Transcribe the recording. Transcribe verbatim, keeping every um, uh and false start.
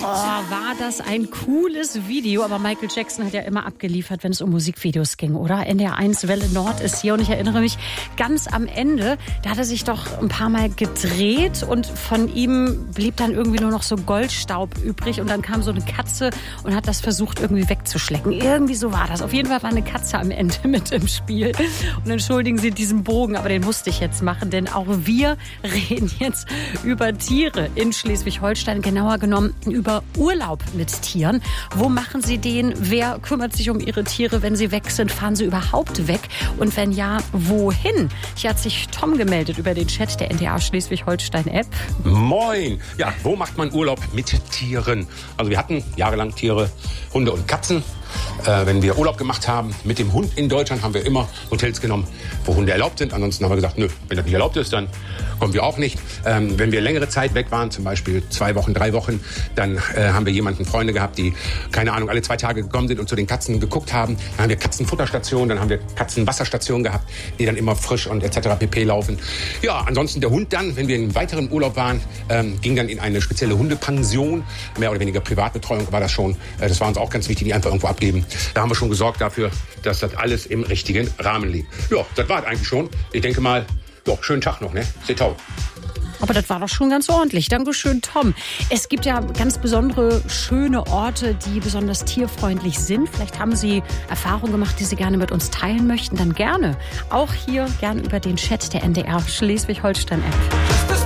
Oh, war das ein cooles Video. Aber Michael Jackson hat ja immer abgeliefert, wenn es um Musikvideos ging, oder? N D R eins Welle Nord ist hier. Und ich erinnere mich, ganz am Ende, da hat er sich doch ein paar Mal gedreht. Und von ihm blieb dann irgendwie nur noch so Goldstaub übrig. Und dann kam so eine Katze und hat das versucht, irgendwie wegzuschlecken. Irgendwie so war das. Auf jeden Fall war eine Katze am Ende mit im Spiel. Und entschuldigen Sie diesen Bogen, aber den musste ich jetzt machen. Denn auch wir reden jetzt über Tiere in Schleswig-Holstein. Genauer genommen über Urlaub mit Tieren. Wo machen Sie den? Wer kümmert sich um Ihre Tiere, wenn sie weg sind? Fahren Sie überhaupt weg? Und wenn ja, wohin? Hier hat sich Tom gemeldet über den Chat der N D R Schleswig-Holstein-App. Moin! Ja, wo macht man Urlaub mit Tieren? Also wir hatten jahrelang Tiere, Hunde und Katzen. Äh, wenn wir Urlaub gemacht haben mit dem Hund in Deutschland, haben wir immer Hotels genommen, wo Hunde erlaubt sind. Ansonsten haben wir gesagt, nö, wenn das nicht erlaubt ist, dann kommen wir auch nicht. Ähm, wenn wir längere Zeit weg waren, zum Beispiel zwei Wochen, drei Wochen, dann äh, haben wir jemanden, Freunde gehabt, die, keine Ahnung, alle zwei Tage gekommen sind und zu den Katzen geguckt haben. Dann haben wir Katzenfutterstationen, dann haben wir Katzenwasserstationen gehabt, die dann immer frisch und et cetera pp. Laufen. Ja, ansonsten der Hund dann, wenn wir in weiteren Urlaub waren, ähm, ging dann in eine spezielle Hundepension. Mehr oder weniger Privatbetreuung war das schon. Äh, das war uns auch ganz wichtig, die einfach irgendwo abgeben. Da haben wir schon gesorgt dafür, dass das alles im richtigen Rahmen liegt. Ja, das war es eigentlich schon. Ich denke mal, ja, schönen Tag noch, ne? Setau. Aber das war doch schon ganz ordentlich. Dankeschön, Tom. Es gibt ja ganz besondere, schöne Orte, die besonders tierfreundlich sind. Vielleicht haben Sie Erfahrungen gemacht, die Sie gerne mit uns teilen möchten. Dann gerne. Auch hier gerne über den Chat der N D R Schleswig-Holstein-App.